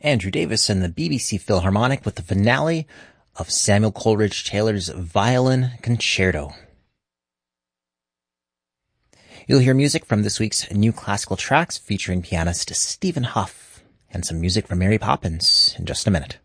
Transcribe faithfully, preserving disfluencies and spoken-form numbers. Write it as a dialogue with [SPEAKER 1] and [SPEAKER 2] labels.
[SPEAKER 1] Andrew Davis and the B B C Philharmonic with the finale of Samuel Coleridge Taylor's Violin Concerto. You'll hear music from this week's New Classical Tracks featuring pianist Stephen Huff, and some music from Mary Poppins in just a minute.